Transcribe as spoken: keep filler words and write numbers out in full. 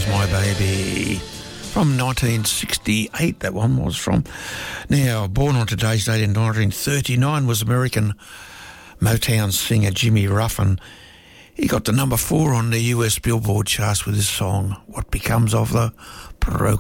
Goes My Baby. From nineteen sixty-eight, that one was from. Now, born on today's date in nineteen thirty-nine was American Motown singer Jimmy Ruffin. He got to number four on the U S Billboard charts with his song, What Becomes of the Broken